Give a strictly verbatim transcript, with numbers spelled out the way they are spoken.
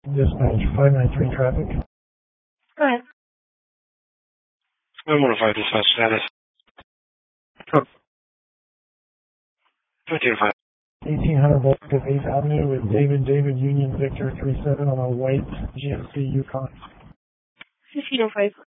Dispatch five nine three traffic. Go ahead. I want to find dispatch status. Oh. fifteen five. eighteen hundred block of eighth Avenue with David David Union Victor three seven on a white G M C Yukon. fifteen oh five.